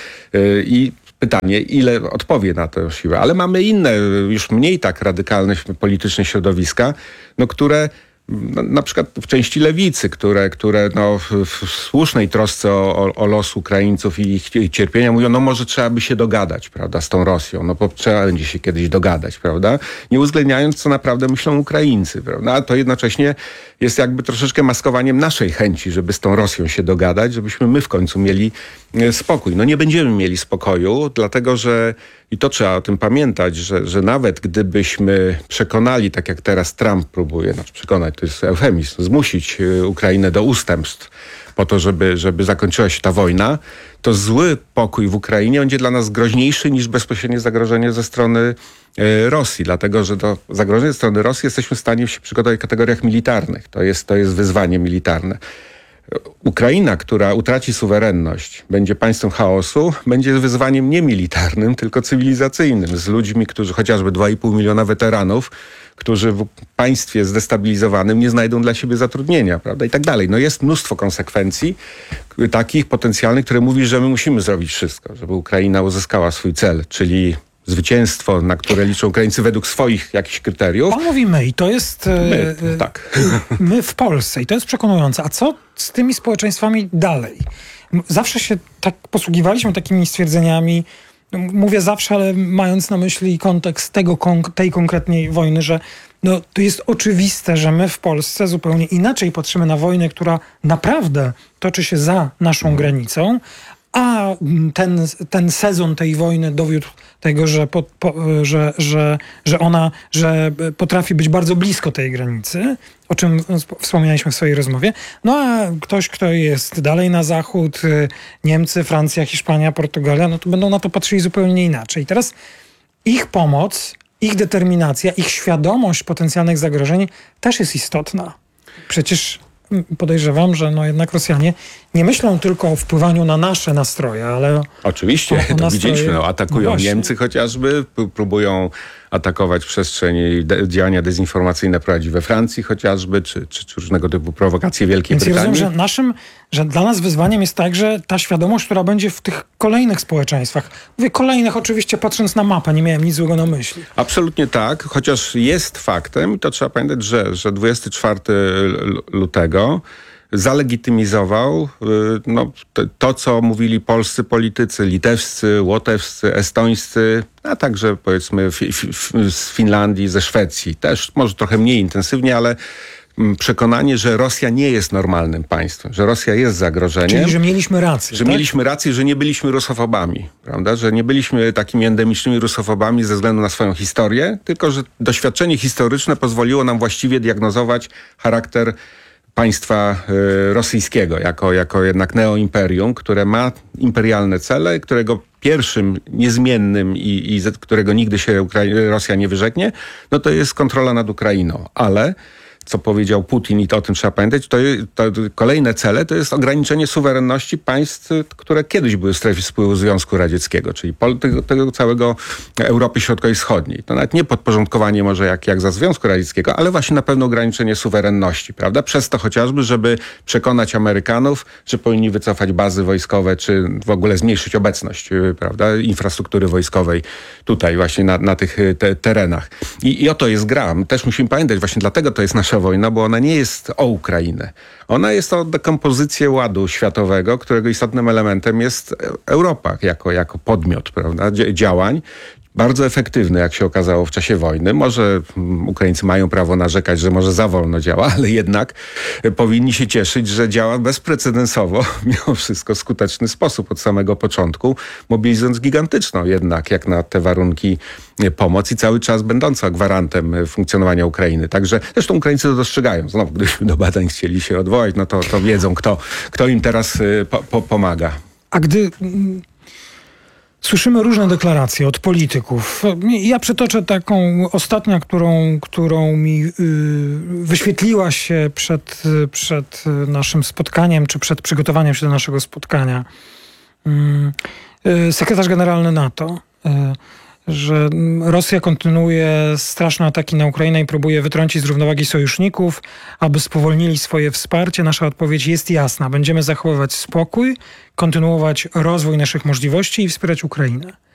I pytanie, ile odpowie na tę siłę. Ale mamy inne, już mniej tak radykalne polityczne środowiska, no, które na, na przykład w części lewicy, które, które no, w, w słusznej trosce o, o los Ukraińców i ich, ich cierpienia mówią, no może trzeba by się dogadać, prawda, z tą Rosją, no bo trzeba będzie się kiedyś dogadać, prawda, nie uwzględniając, co naprawdę myślą Ukraińcy, prawda, a to jednocześnie jest jakby troszeczkę maskowaniem naszej chęci, żeby z tą Rosją się dogadać, żebyśmy my w końcu mieli spokój. No nie będziemy mieli spokoju, dlatego że, i to trzeba o tym pamiętać, że, że nawet gdybyśmy przekonali, tak jak teraz Trump próbuje, znaczy przekonać, to jest eufemizm, zmusić Ukrainę do ustępstw po to, żeby, żeby zakończyła się ta wojna, to zły pokój w Ukrainie będzie dla nas groźniejszy niż bezpośrednie zagrożenie ze strony Rosji, dlatego że do zagrożenia ze strony Rosji jesteśmy w stanie się przygotować w kategoriach militarnych. To jest, to jest wyzwanie militarne. Ukraina, która utraci suwerenność, będzie państwem chaosu, będzie wyzwaniem nie militarnym, tylko cywilizacyjnym, z ludźmi, którzy chociażby dwa i pół miliona weteranów, którzy w państwie zdestabilizowanym nie znajdą dla siebie zatrudnienia, prawda, i tak dalej. No jest mnóstwo konsekwencji takich potencjalnych, które mówi, że my musimy zrobić wszystko, żeby Ukraina uzyskała swój cel, czyli zwycięstwo, na które liczą Ukraińcy według swoich jakichś kryteriów. Pan mówi my i to jest my, e, tak. my w Polsce i to jest przekonujące. A co z tymi społeczeństwami dalej? Zawsze się tak posługiwaliśmy takimi stwierdzeniami, mówię zawsze, ale mając na myśli kontekst tego, tej konkretnej wojny, że no, to jest oczywiste, że my w Polsce zupełnie inaczej patrzymy na wojnę, która naprawdę toczy się za naszą granicą, a ten, ten sezon tej wojny dowiódł tego, że, po, po, że, że, że ona że potrafi być bardzo blisko tej granicy, o czym wspomnialiśmy w swojej rozmowie. No a ktoś, kto jest dalej na zachód, Niemcy, Francja, Hiszpania, Portugalia, no to będą na to patrzyli zupełnie inaczej. I teraz ich pomoc, ich determinacja, ich świadomość potencjalnych zagrożeń też jest istotna. Przecież podejrzewam, że no jednak Rosjanie nie myślą tylko o wpływaniu na nasze nastroje, ale... Oczywiście, o, o to nastroje... widzieliśmy. No, atakują no Niemcy chociażby, próbują atakować przestrzeń i de- działania dezinformacyjne prowadzi we Francji chociażby, czy, czy, czy różnego typu prowokacje Wielkiej Więc Brytanii. Więc ja rozumiem, że naszym, że dla nas wyzwaniem jest także ta świadomość, która będzie w tych kolejnych społeczeństwach. Mówię kolejnych oczywiście patrząc na mapę, nie miałem nic złego na myśli. Absolutnie tak, chociaż jest faktem, i to trzeba pamiętać, że, że dwudziestego czwartego lutego zalegitymizował no, to, to, co mówili polscy politycy, litewscy, łotewscy, estońscy, a także powiedzmy fi, fi, z Finlandii, ze Szwecji. Też może trochę mniej intensywnie, ale przekonanie, że Rosja nie jest normalnym państwem, że Rosja jest zagrożeniem. Czyli, że mieliśmy rację. Że tak? mieliśmy rację, że nie byliśmy rusofobami, prawda? Że nie byliśmy takimi endemicznymi rusofobami ze względu na swoją historię, tylko że doświadczenie historyczne pozwoliło nam właściwie diagnozować charakter państwa y, rosyjskiego, jako, jako jednak neoimperium, które ma imperialne cele, którego pierwszym niezmiennym i, i z którego nigdy się Ukra- Rosja nie wyrzeknie, no to jest kontrola nad Ukrainą. Ale co powiedział Putin i to o tym trzeba pamiętać, to, to kolejne cele to jest ograniczenie suwerenności państw, które kiedyś były w strefie wpływu Związku Radzieckiego, czyli pol, tego, tego całego Europy Środkowej i Wschodniej. To nawet nie podporządkowanie może jak, jak za Związku Radzieckiego, ale właśnie na pewno ograniczenie suwerenności, prawda? Przez to chociażby, żeby przekonać Amerykanów, że powinni wycofać bazy wojskowe, czy w ogóle zmniejszyć obecność, prawda, infrastruktury wojskowej tutaj właśnie na, na tych te, terenach. I, I o to jest gra. My też musimy pamiętać, właśnie dlatego to jest nasza wojna, bo ona nie jest o Ukrainę. Ona jest o dekompozycję ładu światowego, którego istotnym elementem jest Europa jako, jako podmiot, prawda, działań. Bardzo efektywny, jak się okazało w czasie wojny. Może Ukraińcy mają prawo narzekać, że może za wolno działa, ale jednak powinni się cieszyć, że działa bezprecedensowo, mimo wszystko w skuteczny sposób od samego początku, mobilizując gigantyczną jednak, jak na te warunki, pomoc i cały czas będąca gwarantem funkcjonowania Ukrainy. Także zresztą Ukraińcy to dostrzegają. Znowu, gdybyśmy do badań chcieli się odwołać, no to, to wiedzą, kto, kto im teraz po, po, pomaga. A gdy... Słyszymy różne deklaracje od polityków. Ja przytoczę taką ostatnią, którą, którą mi yy, wyświetliła się przed, przed naszym spotkaniem, czy przed przygotowaniem się do naszego spotkania. Yy, sekretarz generalny NATO, yy, że Rosja kontynuuje straszne ataki na Ukrainę i próbuje wytrącić z równowagi sojuszników, aby spowolnili swoje wsparcie. Nasza odpowiedź jest jasna. Będziemy zachowywać spokój, kontynuować rozwój naszych możliwości i wspierać Ukrainę.